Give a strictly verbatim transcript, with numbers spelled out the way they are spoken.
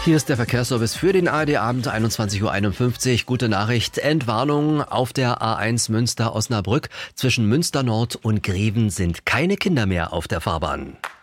Hier ist der Verkehrsservice für den A R D-Abend, einundzwanzig Uhr einundfünfzig. Gute Nachricht, Entwarnung auf der A eins Münster-Osnabrück. Zwischen Münster Nord und Greven sind keine Kinder mehr auf der Fahrbahn.